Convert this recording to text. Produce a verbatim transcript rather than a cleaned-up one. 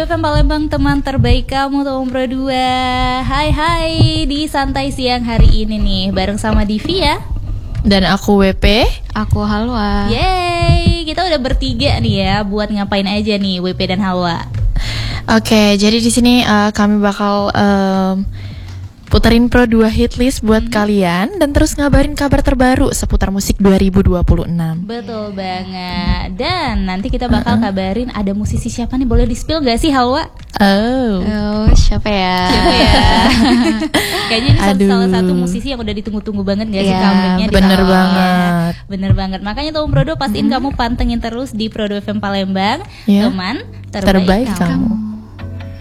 F M Palembang, teman terbaik kamu, Tom Pro dua. Hai hai, di Santai Siang hari ini nih bareng sama Divi ya. Dan aku W P. Aku Halwa. Yeay, kita udah bertiga nih ya. Buat ngapain aja nih W P dan Halwa? Oke, jadi di sini uh, kami bakal um, puterin Pro dua hit list buat hmm. kalian dan terus ngabarin kabar terbaru seputar musik dua ribu dua puluh enam. Betul banget. Dan nanti kita bakal uh-uh. kabarin ada musisi siapa nih, boleh di-spill gak sih Halwa? Oh, oh siapa ya? Siapa ya? Kayaknya ini satu, salah satu musisi yang udah ditunggu-tunggu banget gak sih, ya, comebacknya? Bener banget. Bener banget. Makanya Tom Prodo pastiin hmm. kamu pantengin terus di Pro dua F M Palembang, ya. teman terbaik, terbaik kamu. kamu.